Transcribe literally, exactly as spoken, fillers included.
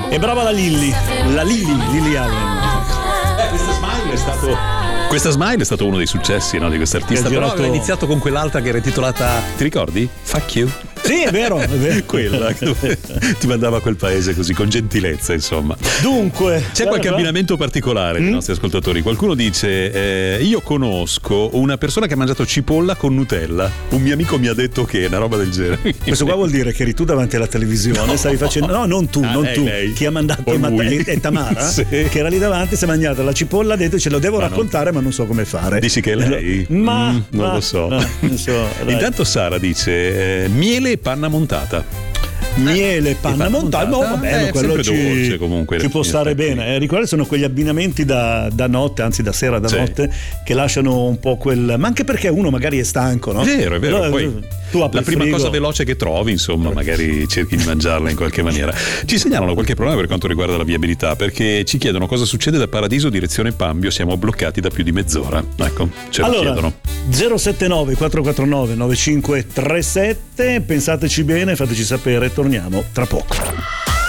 E brava la Lilly, la Lilly, Lily Allen. Eh, questa Smile è stato Questa Smile è stato uno dei successi, no, di quest'artista. Però girato... aveva iniziato con quell'altra che era intitolata, ti ricordi? Fuck you. Sì, è vero, è vero. Quella che ti mandava a quel paese così, con gentilezza, insomma. Dunque, c'è qualche qua? abbinamento particolare mm? dei nostri ascoltatori. Qualcuno dice: eh, io conosco una persona che ha mangiato cipolla con Nutella. Un mio amico mi ha detto che è una roba del genere. Questo qua vuol dire che eri tu davanti alla televisione, no. stavi facendo. No, non tu, ah, non lei, tu. Lei. Chi ha mandato Matt- è Tamara, sì. che era lì davanti, si è mangiata la cipolla, ha detto ce lo devo ma raccontare, no. ma non so come fare. Dici che è lei? Ma mm, non ma, lo so. No, non so Intanto Sara dice: eh, miele e panna montata. Miele, panna, panna montata, no, va bene, eh, quello ci, dolce, comunque, ci può stare bene. Eh, ricordi, sono quegli abbinamenti da, da notte, anzi da sera, da sì. notte, che lasciano un po' quel. Ma anche perché uno magari è stanco, no? È vero, è vero. Allora, poi tu apri la prima frigo. cosa veloce che trovi, insomma, magari cerchi di mangiarla in qualche maniera. Ci segnalano qualche problema per quanto riguarda la viabilità, perché ci chiedono cosa succede da Paradiso direzione Pambio. Siamo bloccati da più di mezz'ora. Ecco, ce lo allora, chiedono. zero sette nove quattro quattro nove nove cinque tre sette, pensateci bene, fateci sapere, torniamo tra poco.